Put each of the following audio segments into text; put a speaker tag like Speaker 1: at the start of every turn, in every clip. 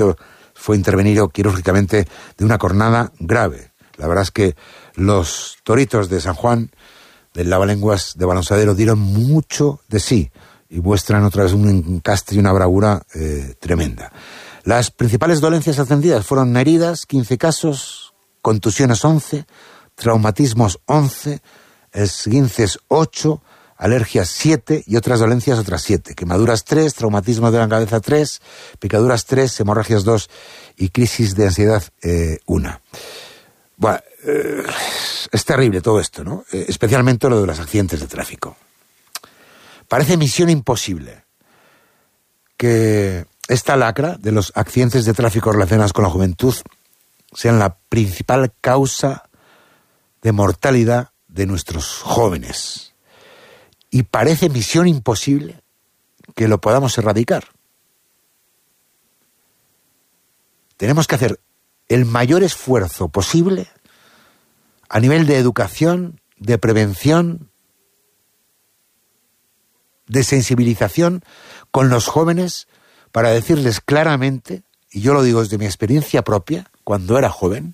Speaker 1: fue intervenido quirúrgicamente de una cornada grave. La verdad es que los toritos de San Juan, del Lavalenguas de Balonsadero, dieron mucho de sí y muestran otra vez un encastre y una bravura tremenda. Las principales dolencias atendidas fueron heridas, 15 casos, contusiones 11, traumatismos 11, esguinces 8, alergias 7 y otras dolencias otras 7, quemaduras 3, traumatismo de la cabeza 3, picaduras 3, hemorragias 2 y crisis de ansiedad 1. Bueno, es terrible todo esto, ¿no? Especialmente lo de los accidentes de tráfico. Parece misión imposible que esta lacra de los accidentes de tráfico relacionados con la juventud sean la principal causa de mortalidad de nuestros jóvenes. Y parece misión imposible que lo podamos erradicar. Tenemos que hacer el mayor esfuerzo posible a nivel de educación, de prevención, de sensibilización con los jóvenes para decirles claramente, y yo lo digo desde mi experiencia propia, cuando era joven,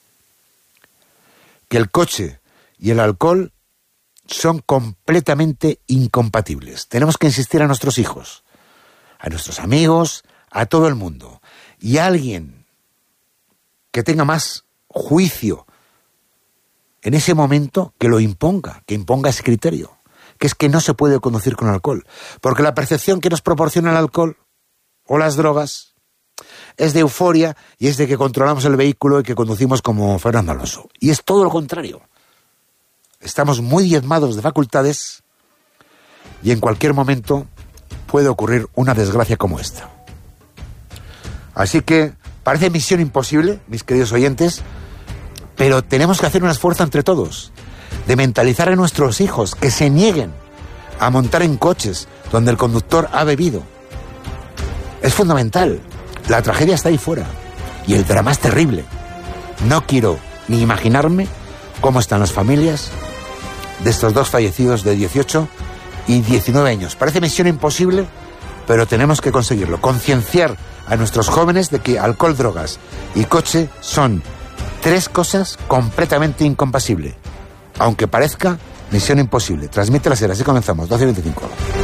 Speaker 1: que el coche y el alcohol son completamente incompatibles. Tenemos que insistir a nuestros hijos, a nuestros amigos, a todo el mundo. Y alguien que tenga más juicio en ese momento, que lo imponga, que imponga ese criterio, que es que no se puede conducir con alcohol. Porque la percepción que nos proporciona el alcohol o las drogas es de euforia y es de que controlamos el vehículo y que conducimos como Fernando Alonso. Y es todo lo contrario. Estamos muy diezmados de facultades y en cualquier momento puede ocurrir una desgracia como esta. Así que parece misión imposible, mis queridos oyentes, pero tenemos que hacer un esfuerzo entre todos de mentalizar a nuestros hijos que se nieguen a montar en coches donde el conductor ha bebido. Es fundamental. La tragedia está ahí fuera y el drama es terrible. No quiero ni imaginarme cómo están las familias de estos dos fallecidos de 18 y 19 años. Parece misión imposible, pero tenemos que conseguirlo. Concienciar a nuestros jóvenes de que alcohol, drogas y coche son tres cosas completamente incompatibles. Aunque parezca misión imposible. Transmite la serie, así comenzamos, 12:25.